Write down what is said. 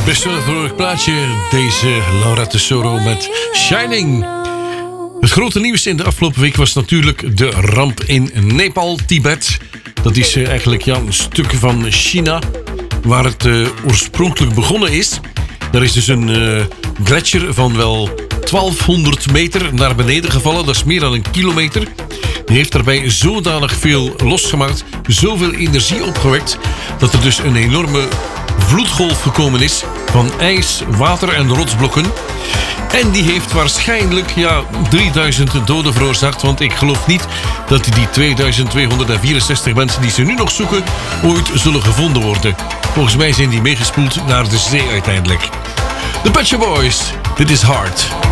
Best wel een vrolijk plaatje, deze Laura Tesoro met Shining. Het grote nieuws in de afgelopen week was natuurlijk de ramp in Nepal, Tibet. Dat is eigenlijk een stuk van China, waar het oorspronkelijk begonnen is. Daar is dus een gletsjer van wel 1200 meter naar beneden gevallen. Dat is meer dan een kilometer. Die heeft daarbij zodanig veel losgemaakt, zoveel energie opgewekt, dat er dus een enorme vloedgolf gekomen is van ijs, water en rotsblokken. En die heeft waarschijnlijk 3000 doden veroorzaakt. Want ik geloof niet dat die 2264 mensen die ze nu nog zoeken ooit zullen gevonden worden. Volgens mij zijn die meegespoeld naar de zee uiteindelijk. De Pet Shop Boys, dit is Hard.